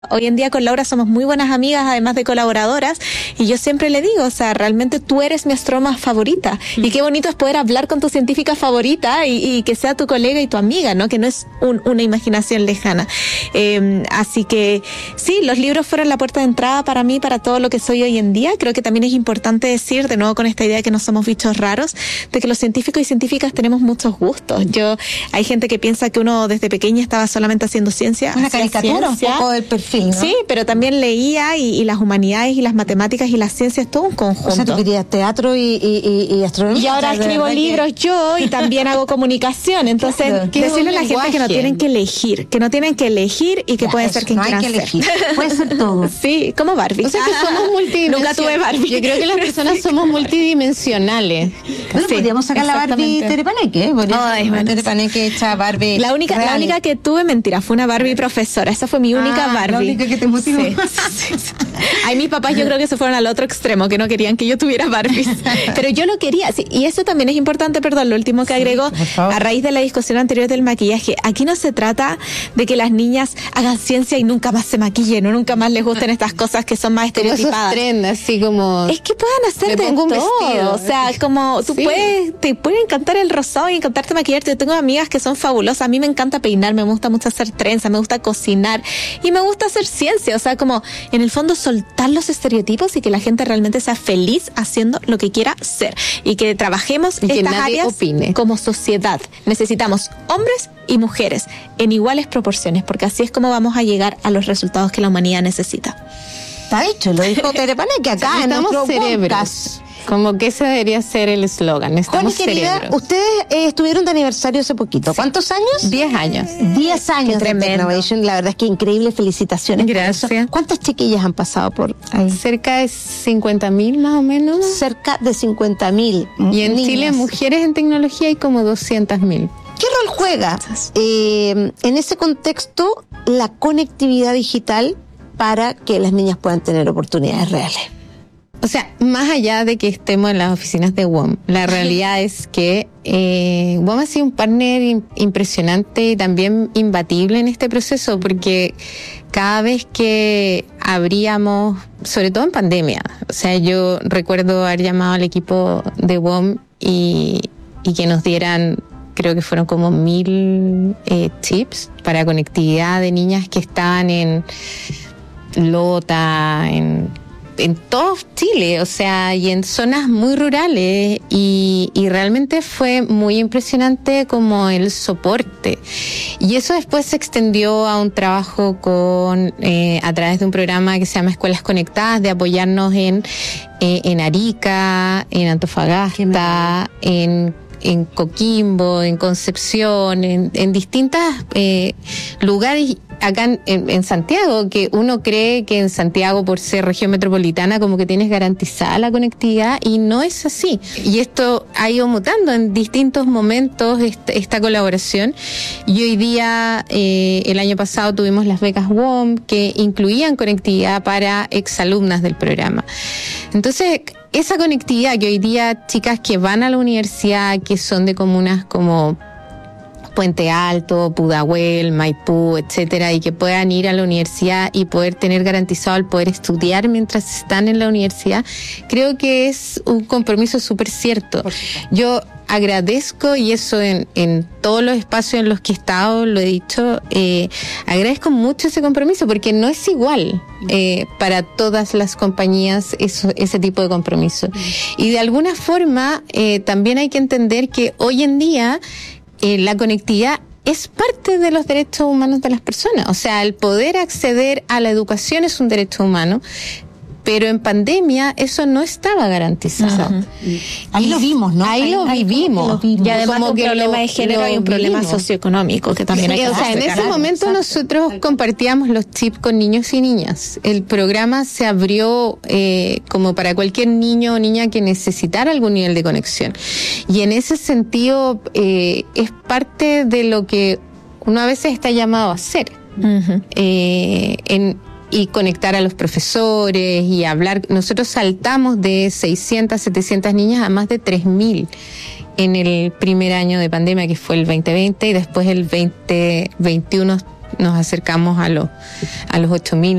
Hoy en día con Laura somos muy buenas amigas, además de colaboradoras, y yo siempre le digo, o sea, realmente tú eres mi astrónoma favorita, y qué bonito es poder hablar con tu científica favorita y que sea tu colega y tu amiga, ¿no? Que no es una imaginación lejana. Así que sí, los libros fueron la puerta de entrada para mí, para todo lo que soy hoy en día. Creo que también es importante decir, de nuevo con esta idea de que no somos bichos raros, de que los científicos y científicas tenemos muchos gustos. Hay gente que piensa que uno desde pequeña estaba solamente haciendo ciencia. Una caricatura, un poco del perfil, ¿no? Sí, pero también leía y las humanidades y las matemáticas y las ciencias, todo un conjunto. O sea, tú querías teatro y astronomía. Y ahora escribo libros yo y también hago comunicación. Entonces, claro, decirle a la gente que no tienen que elegir, y que pueden ser quien no quieran hay que elegir. ser. Puede ser todo. Sí, como Barbie. O sea que somos multidimensionales. Nunca tuve Barbie. Yo creo que las personas somos multidimensionales. Bueno, Sí, podríamos sacar la Barbie Terepaneque. Terepaneque hecha Barbie. La única que tuve, mentira, fue una Barbie profesora. Esa fue mi única Barbie. La única que te motivó. Sí. Ay, mis papás yo creo que se fueron al otro extremo, que no querían que yo tuviera Barbies. Pero yo lo quería, sí. Y eso también es importante, perdón, lo último que agrego, a raíz de la discusión anterior del maquillaje. Aquí no se trata de que las niñas hagan ciencia y nunca más se maquillen, o nunca más les gusten estas cosas que son más estereotipadas. Esos trends, así como... Es que puedan hacer de un todo. vestido. O sea, como tú te puede encantar el rosado y encantarte maquillarte. Yo tengo amigas que son fabulosas. A mí me encanta peinar, me gusta mucho hacer trenzas, me gusta cocinar y me gusta hacer ciencia. O sea, como en el fondo soltar los estereotipos y que la gente realmente sea feliz haciendo lo que quiera ser. Y que trabajemos y estas que nadie áreas opine. Como sociedad. Necesitamos hombres y mujeres en iguales proporciones, porque así es como vamos a llegar a los resultados que la humanidad necesita. Está hecho, lo dijo Terepaneque acá en nuestro podcast. Como que ese debería ser el eslogan. Estamos querida, cerebros. ustedes estuvieron de aniversario hace poquito. ¿Cuántos años? 10 años. 10 años de Technovation. La verdad es que increíble. Felicitaciones. Gracias. ¿Cuántas chiquillas han pasado por ahí? Cerca de 50.000 más o menos. Cerca de 50.000. Y en niñas. Chile, mujeres en tecnología hay como 200.000. ¿Qué rol juega en ese contexto la conectividad digital para que las niñas puedan tener oportunidades reales? O sea, más allá de que estemos en las oficinas de WOM, la realidad es que WOM ha sido un partner impresionante y también imbatible en este proceso, porque cada vez que abríamos, sobre todo en pandemia, o sea, yo recuerdo haber llamado al equipo de WOM y que nos dieran, creo que fueron como 1,000 chips para conectividad de niñas que estaban en Lota, en todo Chile, o sea, y en zonas muy rurales, y realmente fue muy impresionante como el soporte. Y eso después se extendió a un trabajo a través de un programa que se llama Escuelas Conectadas, de apoyarnos en Arica, en Antofagasta, en Coquimbo, en Concepción, en distintos lugares acá en Santiago, que uno cree que en Santiago, por ser región metropolitana, como que tienes garantizada la conectividad, y no es así. Y esto ha ido mutando en distintos momentos, esta colaboración. Y hoy día, el año pasado tuvimos las becas WOM, que incluían conectividad para exalumnas del programa. Entonces, esa conectividad que hoy día chicas que van a la universidad, que son de comunas como Puente Alto, Pudahuel, Maipú, etcétera, y que puedan ir a la universidad y poder tener garantizado el poder estudiar mientras están en la universidad, creo que es un compromiso súper cierto. Yo agradezco, y eso en todos los espacios en los que he estado lo he dicho, agradezco mucho ese compromiso, porque no es igual para todas las compañías ese tipo de compromiso. Y de alguna forma también hay que entender que hoy en día la conectividad es parte de los derechos humanos de las personas. O sea, el poder acceder a la educación es un derecho humano, pero en pandemia eso no estaba garantizado. Uh-huh. Ahí lo vimos, ¿no? Ahí lo vivimos. Y además como un que problema de género y un problema socioeconómico que también hay que o sea, en ese momento nosotros compartíamos los chips con niños y niñas. El programa se abrió como para cualquier niño o niña que necesitara algún nivel de conexión. Y en ese sentido es parte de lo que uno a veces está llamado a hacer. Uh-huh. Y conectar a los profesores y hablar. Nosotros saltamos de 600, 700 niñas a más de 3.000 en el primer año de pandemia, que fue el 2020, y después el 2021 nos acercamos a los 8.000